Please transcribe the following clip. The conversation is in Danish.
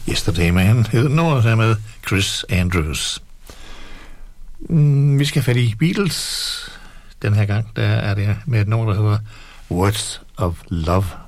Yesterday Man hed nummeret her med Chris Andrews. Vi skal have fat i Beatles. Den her gang, der er det med et nummer, der hedder Words of Love.